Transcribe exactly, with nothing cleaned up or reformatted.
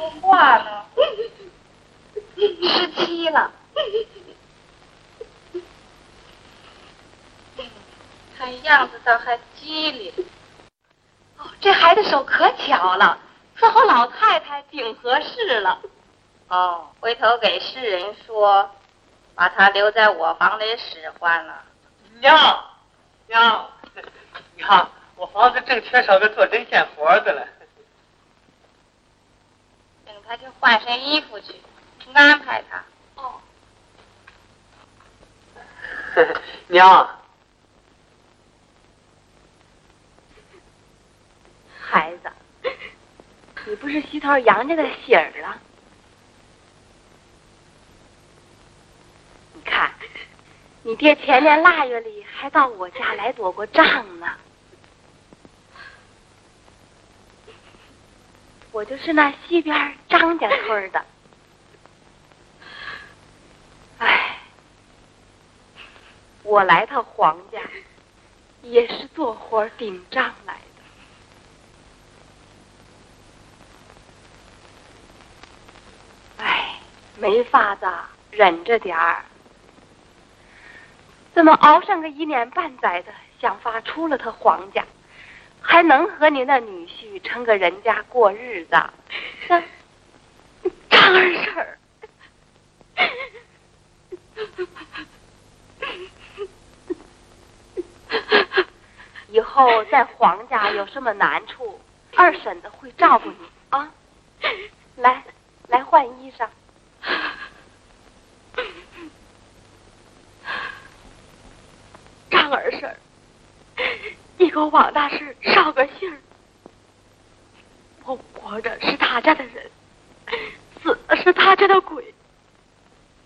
说话呢？ 十七了。 看样子倒还机灵。 哦，这孩子手可巧了，伺候老太太挺合适了。 哦，回头给世人说，把他留在我房里使唤了。 娘，娘，娘，我房子正缺少个做针线活的了。 等他去换身衣服去，安排他。 哦。 娘。 孩子，你不是吸头杨家的喜儿了？你看，你爹前年腊月里还到我家来躲过账呢。我就是那西边张家村的。哎，我来到黄家，也是做活顶账来的。哎，没法子，忍着点儿。怎么熬上个一年半载的，想法出了他黄家，还能和您那女婿成个人家过日子？张张二婶儿，以后在黄家有什么难处，二婶子会照顾你啊。来。来换衣裳。张二婶，你给我王大师捎个信儿。我活着是他家的人，死了是他家的鬼。